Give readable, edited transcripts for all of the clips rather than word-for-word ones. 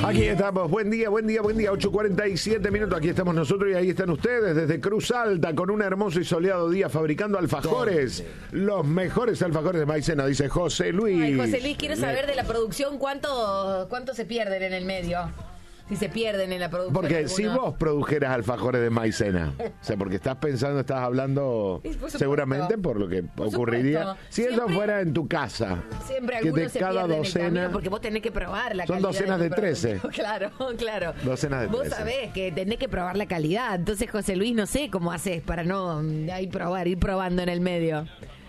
Aquí estamos, buen día, 8:47 minutos, aquí estamos nosotros y ahí están ustedes desde Cruz Alta con un hermoso y soleado día fabricando alfajores, los mejores alfajores de maicena, dice José Luis. Ay, José Luis, quiero saber de la producción cuánto se pierden en el medio. Si se pierden en la producción. Porque si vos produjeras alfajores de maicena, o sea, porque estás hablando seguramente por lo que ocurriría si eso fuera en tu casa. Siempre que algunos de cada docena, porque vos tenés que probar la son calidad. Son docenas de 13. Claro. Docenas de 13. Vos sabés que tenés que probar la calidad. Entonces, José Luis, no sé cómo haces para no ir probando en el medio.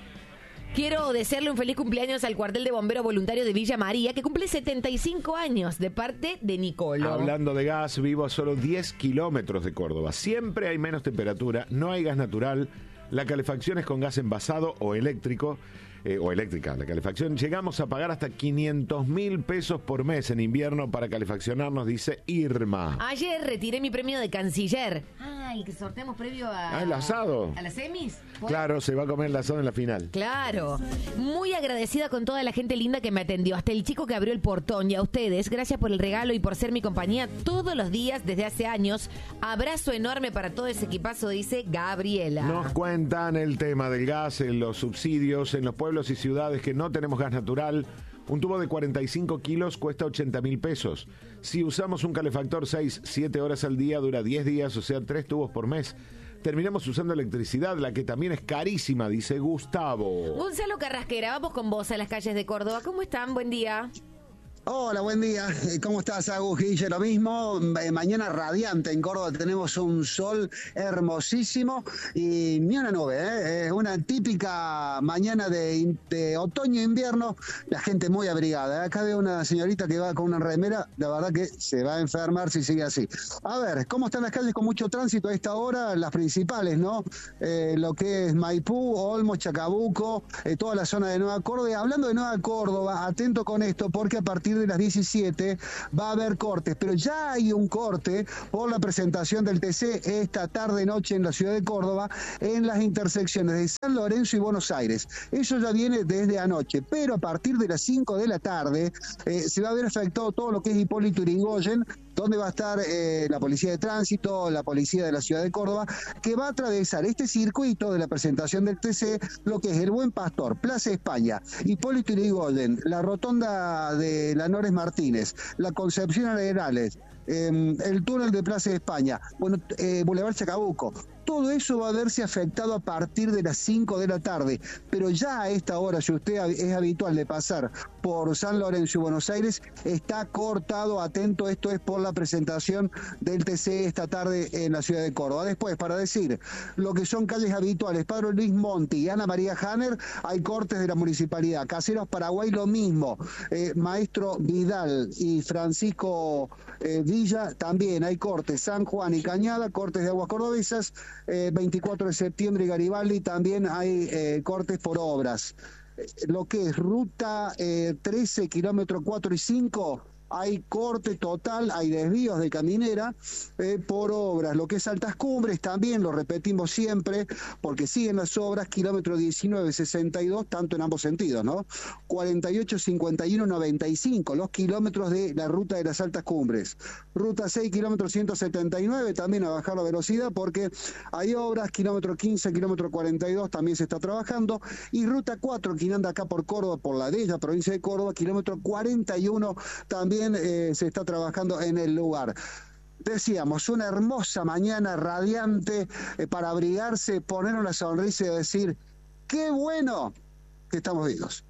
Quiero desearle un feliz cumpleaños al cuartel de bomberos voluntarios de Villa María, que cumple 75 años, de parte de Nicolo. Hablando de gas, vivo a solo 10 kilómetros de Córdoba. Siempre hay menos temperatura, no hay gas natural, la calefacción es con gas envasado o eléctrico. O eléctrica, la calefacción. Llegamos a pagar hasta 500.000 pesos por mes en invierno para calefaccionarnos, dice Irma. Ayer retiré mi premio de canciller. Ay, que sorteamos previo a... el asado. ¿A las semis? Claro, se va a comer el asado en la final. Claro. Muy agradecida con toda la gente linda que me atendió, hasta el chico que abrió el portón, y a ustedes, gracias por el regalo y por ser mi compañía todos los días desde hace años. Abrazo enorme para todo ese equipazo, dice Gabriela. Nos cuentan el tema del gas, en los subsidios, en los pueblos y ciudades que no tenemos gas natural. Un tubo de 45 kilos cuesta 80.000 pesos. Si usamos un calefactor 6-7 horas al día, dura 10 días, o sea, 3 tubos por mes. Terminamos usando electricidad, la que también es carísima, dice Gustavo. Gonzalo Carrasquera, vamos con vos a las calles de Córdoba. ¿Cómo están? Buen día. Hola, buen día. ¿Cómo estás, Agus? Guille, lo mismo. Mañana radiante en Córdoba, tenemos un sol hermosísimo y ni una nube, ¿eh? Es una típica mañana de otoño-invierno, la gente muy abrigada. Acá veo una señorita que va con una remera, la verdad que se va a enfermar si sigue así. A ver, ¿cómo están las calles con mucho tránsito a esta hora? Las principales, ¿no? Lo que es Maipú, Olmos, Chacabuco, toda la zona de Nueva Córdoba. Hablando de Nueva Córdoba, atento con esto, porque a partir de las 17 va a haber cortes, pero ya hay un corte por la presentación del TC esta tarde-noche en la ciudad de Córdoba, en las intersecciones de San Lorenzo y Buenos Aires. Eso ya viene desde anoche, pero a partir de las 5 de la tarde se va a ver afectado todo lo que es Hipólito Yrigoyen, donde va a estar la policía de tránsito, la policía de la ciudad de Córdoba, que va a atravesar este circuito de la presentación del TC, lo que es el Buen Pastor, Plaza España, Hipólito Yrigoyen, la rotonda de la Nores Martínez, la Concepción Arenales, el túnel de Plaza de España, Boulevard Chacabuco. Todo eso va a verse afectado a partir de las 5 de la tarde, pero ya a esta hora, si usted es habitual de pasar por San Lorenzo y Buenos Aires, está cortado, atento, esto es por la presentación del TC esta tarde en la ciudad de Córdoba. Después, para decir lo que son calles habituales, Padre Luis Monti y Ana María Hanner, hay cortes de la municipalidad. Caseros Paraguay, lo mismo. Maestro Vidal y Francisco Villa, también hay cortes. San Juan y Cañada, cortes de aguas cordobesas. 24 de septiembre y Garibaldi también hay cortes por obras. Lo que es ruta 13, kilómetros 4 y 5, hay corte total, hay desvíos de caminera por obras. Lo que es Altas Cumbres también, lo repetimos siempre, porque siguen las obras, kilómetro 19, 62, tanto en ambos sentidos, ¿no? 48, 51, 95, los kilómetros de la ruta de las Altas Cumbres. Ruta 6, kilómetro 179, también a bajar la velocidad, porque hay obras, kilómetro 15, kilómetro 42, también se está trabajando. Y ruta 4, quien anda acá por Córdoba, por la de ella, provincia de Córdoba, kilómetro 41, también se está trabajando en el lugar. Decíamos, una hermosa mañana radiante para abrigarse, poner una sonrisa y decir, qué bueno que estamos vivos.